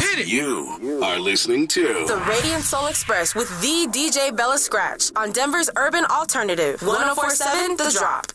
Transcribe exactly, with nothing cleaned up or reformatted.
Hit it. You are listening to The Radiant Soul Express with the D J Bella Scratch on Denver's Urban Alternative. one oh four point seven The Drop.